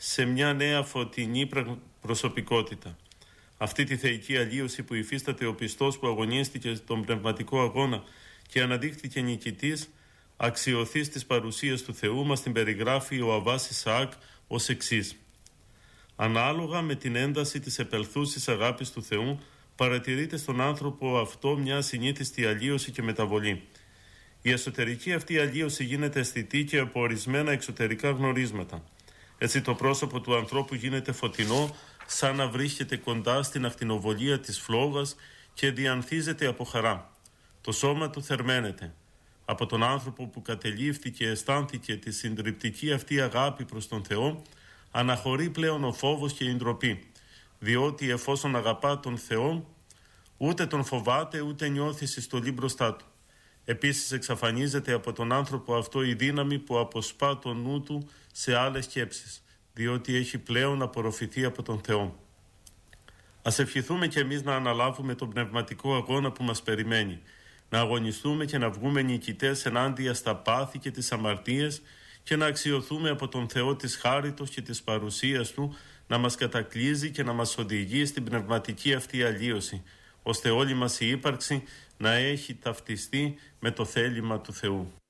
σε μια νέα φωτεινή προσωπικότητα. Αυτή τη θεϊκή αλλίωση που υφίσταται ο πιστός που αγωνίστηκε στον πνευματικό αγώνα και αναδείχθηκε νικητής, αξιωθής της παρουσίας του Θεού, μας την περιγράφει ο Αββάς Ισαάκ ως εξής. Ανάλογα με την ένταση της επελθούσης αγάπης του Θεού, παρατηρείται στον άνθρωπο αυτό μια συνήθιστη αλλίωση και μεταβολή. Η εσωτερική αυτή αλλίωση γίνεται αισθητή και από ορισμένα εξωτερικά γνωρίσματα. Έτσι το πρόσωπο του ανθρώπου γίνεται φωτεινό, σαν να βρίσκεται κοντά στην ακτινοβολία της φλόγας και διανθίζεται από χαρά. Το σώμα του θερμαίνεται. Από τον άνθρωπο που κατελήφθηκε και αισθάνθηκε τη συντριπτική αυτή αγάπη προς τον Θεό, αναχωρεί πλέον ο φόβος και η ντροπή, διότι εφόσον αγαπά τον Θεό, ούτε τον φοβάται ούτε νιώθει συστολή μπροστά του. Επίσης εξαφανίζεται από τον άνθρωπο αυτό η δύναμη που αποσπά το νου του σε άλλες σκέψεις, διότι έχει πλέον απορροφηθεί από τον Θεό. Ας ευχηθούμε κι εμείς να αναλάβουμε τον πνευματικό αγώνα που μας περιμένει, να αγωνιστούμε και να βγούμε νικητές ενάντια στα πάθη και τις αμαρτίες και να αξιωθούμε από τον Θεό της χάριτος και της παρουσίας Του να μας κατακλείζει και να μας οδηγεί στην πνευματική αυτή αλλίωση, ώστε όλη μας η ύπαρξη να έχει ταυτιστεί με το θέλημα του Θεού.